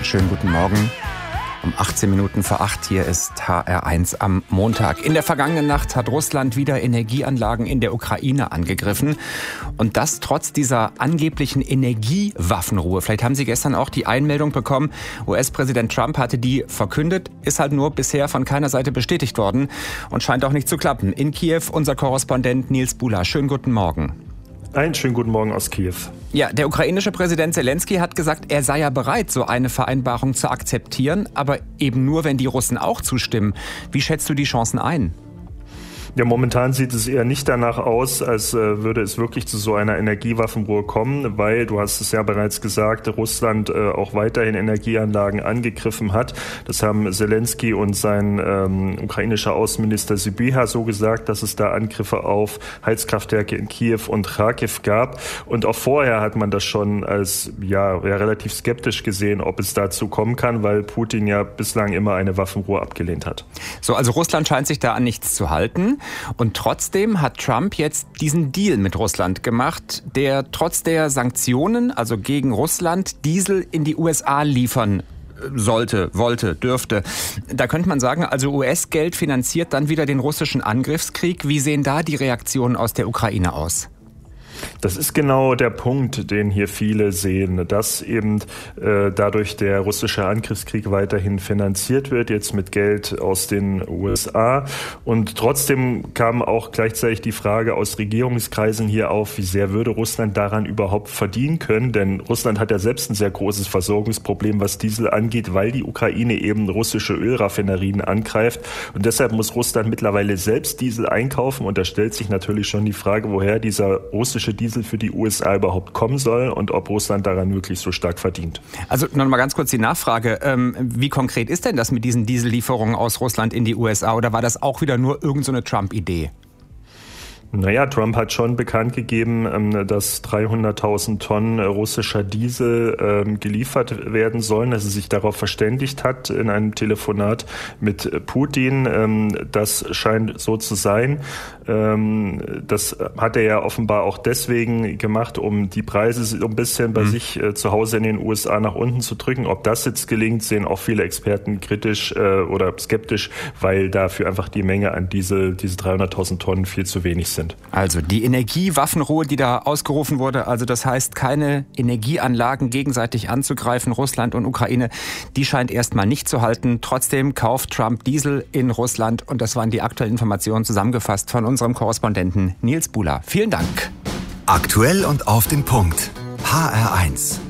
schönen guten Morgen. Um 18 Minuten vor 8 hier ist HR1 am Montag. In der vergangenen Nacht hat Russland wieder Energieanlagen in der Ukraine angegriffen. Und das trotz dieser angeblichen Energiewaffenruhe. Vielleicht haben Sie gestern auch die Einmeldung bekommen. US-Präsident Trump hatte die verkündet, ist halt nur bisher von keiner Seite bestätigt worden und scheint auch nicht zu klappen. In Kiew unser Korrespondent Nils Bula. Schönen guten Morgen. Einen schönen guten Morgen aus Kiew. Ja, der ukrainische Präsident Zelensky hat gesagt, er sei ja bereit, so eine Vereinbarung zu akzeptieren, aber eben nur, wenn die Russen auch zustimmen. Wie schätzt du die Chancen ein? Ja, momentan sieht es eher nicht danach aus, als würde es wirklich zu so einer Energiewaffenruhe kommen, weil, du hast es ja bereits gesagt, Russland auch weiterhin Energieanlagen angegriffen hat. Das haben Zelensky und sein ukrainischer Außenminister Sybiha so gesagt, dass es da Angriffe auf Heizkraftwerke in Kiew und Charkiw gab. Und auch vorher hat man das schon als relativ skeptisch gesehen, ob es dazu kommen kann, weil Putin ja bislang immer eine Waffenruhe abgelehnt hat. So, also Russland scheint sich da an nichts zu halten. Und trotzdem hat Trump jetzt diesen Deal mit Russland gemacht, der trotz der Sanktionen, also gegen Russland, Diesel in die USA liefern sollte, wollte, dürfte. Da könnte man sagen, also US-Geld finanziert dann wieder den russischen Angriffskrieg. Wie sehen da die Reaktionen aus der Ukraine aus? Das ist genau der Punkt, den hier viele sehen, dass eben dadurch der russische Angriffskrieg weiterhin finanziert wird, jetzt mit Geld aus den USA. Und trotzdem kam auch gleichzeitig die Frage aus Regierungskreisen hier auf, wie sehr würde Russland daran überhaupt verdienen können? Denn Russland hat ja selbst ein sehr großes Versorgungsproblem, was Diesel angeht, weil die Ukraine eben russische Ölraffinerien angreift. Und deshalb muss Russland mittlerweile selbst Diesel einkaufen. Und da stellt sich natürlich schon die Frage, woher dieser russische Diesel für die USA überhaupt kommen soll und ob Russland daran wirklich so stark verdient. Also noch mal ganz kurz die Nachfrage. Wie konkret ist denn das mit diesen Diesellieferungen aus Russland in die USA? Oder war das auch wieder nur irgend so eine Trump-Idee? Naja, Trump hat schon bekannt gegeben, dass 300.000 Tonnen russischer Diesel geliefert werden sollen, dass er sich darauf verständigt hat in einem Telefonat mit Putin. Das scheint so zu sein. Das hat er ja offenbar auch deswegen gemacht, um die Preise so ein bisschen bei sich zu Hause in den USA nach unten zu drücken. Ob das jetzt gelingt, sehen auch viele Experten kritisch oder skeptisch, weil dafür einfach die Menge an Diesel, diese 300.000 Tonnen, viel zu wenig sind. Also die Energiewaffenruhe, die da ausgerufen wurde, also das heißt keine Energieanlagen gegenseitig anzugreifen, Russland und Ukraine, die scheint erstmal nicht zu halten. Trotzdem kauft Trump Diesel in Russland und das waren die aktuellen Informationen zusammengefasst von unserem Korrespondenten Nils Bula. Vielen Dank. Aktuell und auf den Punkt. HR1.